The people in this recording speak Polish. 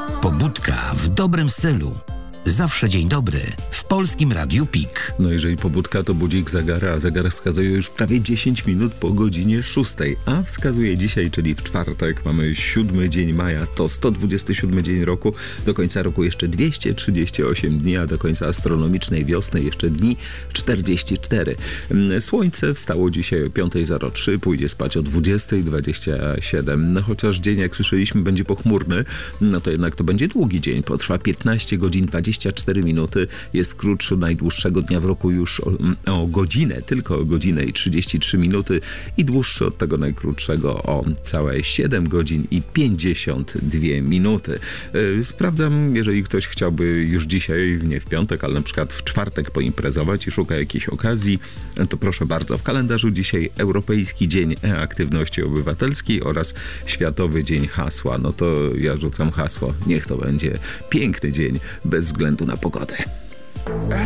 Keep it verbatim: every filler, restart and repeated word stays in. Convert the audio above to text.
Pobudka w dobrym stylu. Zawsze dzień dobry w Polskim Radiu P I K. No jeżeli pobudka, to budzik zegara, a zegar wskazuje już prawie dziesięć minut po godzinie szóstej, a wskazuje dzisiaj, czyli w czwartek, mamy siódmy dzień maja, to sto dwudziesty siódmy dzień roku, do końca roku jeszcze dwieście trzydzieści osiem dni, a do końca astronomicznej wiosny jeszcze dni czterdzieści cztery. Słońce wstało dzisiaj o piątej zero trzy, pójdzie spać o dwudziestej dwadzieścia siedem. No chociaż dzień, jak słyszeliśmy, będzie pochmurny, no to jednak to będzie długi dzień, potrwa piętnaście godzin dwadzieścia cztery minuty, jest krótszy od najdłuższego dnia w roku już o, o godzinę, tylko o godzinę i trzydzieści trzy minuty i dłuższy od tego najkrótszego o całe siedem godzin i pięćdziesiąt dwie minuty. Yy, sprawdzam, jeżeli ktoś chciałby już dzisiaj, nie w piątek, ale na przykład w czwartek poimprezować i szuka jakiejś okazji, to proszę bardzo, w kalendarzu dzisiaj Europejski Dzień E-Aktywności Obywatelskiej oraz Światowy Dzień Hasła. No to ja rzucam hasło, niech to będzie piękny dzień bez względu na pogodę.